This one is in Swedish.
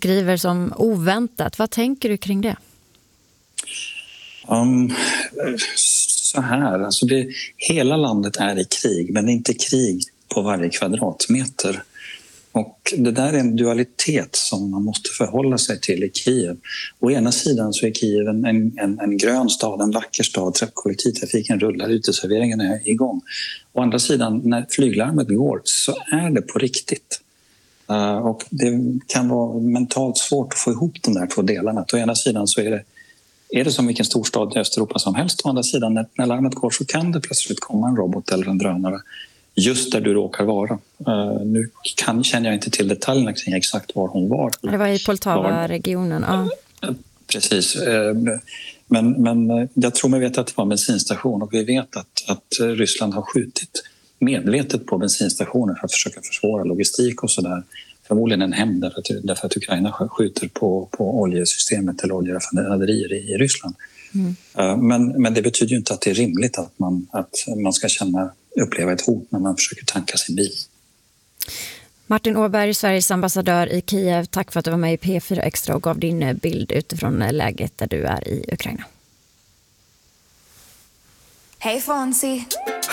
beskriver som oväntat. Vad tänker du kring det? Så här, alltså hela landet är i krig, men det är inte krig på varje kvadratmeter. Och det där är en dualitet som man måste förhålla sig till i Kiev. Å ena sidan så är Kiev en grön stad, en vacker stad, kollektivtrafiken rullar, uteserveringen är igång. Å andra sidan, när flyglarmet går så är det på riktigt. Och det kan vara mentalt svårt att få ihop de där två delarna. Å ena sidan så är det som vilken storstad i Östeuropa som helst. Å andra sidan, när larmet går så kan det plötsligt komma en robot eller en drönare just där du råkar vara. Nu känner jag inte till detaljerna kring exakt var hon var. Det var i Poltava-regionen, ja. Precis. Men jag tror mig veta att det var en bensinstation, och vi vet att Ryssland har skjutit medvetet på bensinstationer för att försöka försvåra logistik och sådär. Förmodligen en hämnd därför att Ukraina skjuter på oljesystemet eller oljeraffinaderier i Ryssland. Men det betyder ju inte att det är rimligt att man ska uppleva ett hot när man försöker tanka sin bil. Martin Åberg, Sveriges ambassadör i Kiev, tack för att du var med i P4 Extra och gav din bild utifrån läget där du är i Ukraina. Hey Fonzie.